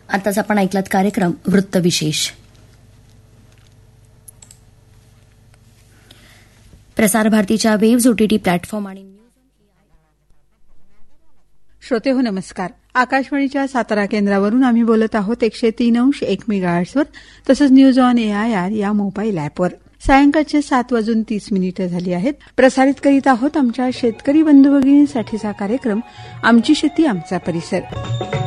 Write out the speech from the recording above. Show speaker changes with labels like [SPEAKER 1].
[SPEAKER 1] आताच आपण ऐकलात कार्यक्रम वृत्तविशेष. प्रसार भारतीच्या वेव्हज ओटीटी प्लॅटफॉर्म आणि
[SPEAKER 2] श्रोते हो नमस्कार. आकाशवाणीच्या सातारा केंद्रावरून आम्ही बोलत आहोत 103.1 मेगाहर्ट्झवर, तसंच न्यूज ऑन AIR या मोबाईल ॲपवर. सायंकाळचे 7:30 झाली आहेत. प्रसारित करीत आहोत आमच्या शेतकरी बंधू भगिनींसाठीचा कार्यक्रम आमची शेती आमचा परिसर.